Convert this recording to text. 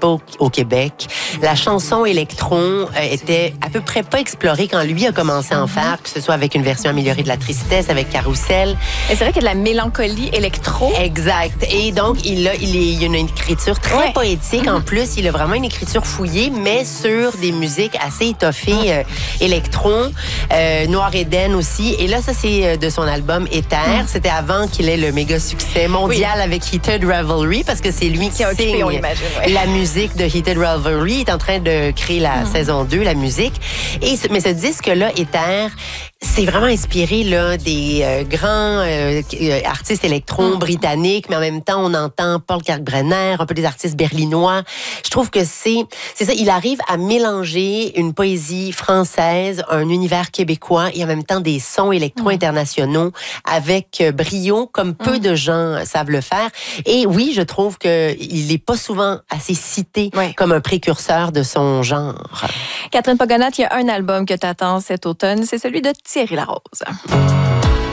pas au Québec. La chanson électron était à peu près pas explorée quand lui a commencé à en faire, que ce soit avec une version améliorée de La Tristesse, avec Carousel. Et c'est vrai qu'il y a de la mélancolie électro. Exact. Et donc, il a une écriture très poétique. En plus, il a vraiment une écriture fouillée, mais sur des musiques assez étoffées, électron, Noir Eden aussi. Et là, ça, c'est de son album Éther. C'était avant qu'il ait le méga succès mondial avec Heated Revelry, parce que c'est lui qui signe la musique de Heated Revelry. Il est en train de créer la saison 2, la musique. Mais ce disque-là, Éther, c'est vraiment inspiré là, des grands artistes électro britanniques, mais en même temps, on entend Paul Kalkbrenner, un peu des artistes berlinois. Je trouve que c'est ça, il arrive à mélanger une poésie française, un univers québécois et en même temps des sons électro-internationaux avec brio, comme peu de gens savent le faire. Et oui, je trouve qu'il n'est pas souvent assez cité comme un précurseur de son genre. Catherine Pogonat, il y a un album que tu attends cet automne, c'est celui de Thierry Larose.